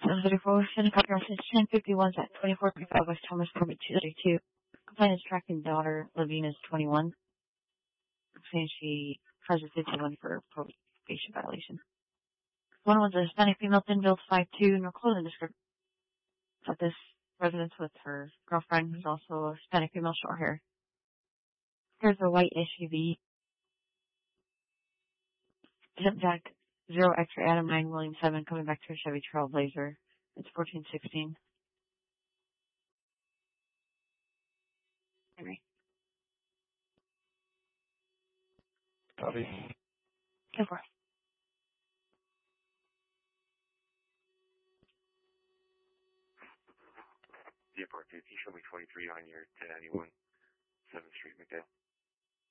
734, Shinnecock since 1051 at 2435 West Thomas Corbett 232. Complaint is tracking daughter, Lavina's 21. Saying she has a 51 for probation violation. One was a Hispanic female, thin build, 5'2", no clothing description of this residence with her girlfriend, who's also a Hispanic female, short hair. Here's a white SUV. Zip Jack 0 Extra Adam 9 William 7 coming back to a Chevy Trailblazer. It's 1416. Henry. Copy. Go for it. Airport 2, show me 23 on your 1091 7th Street, McDale.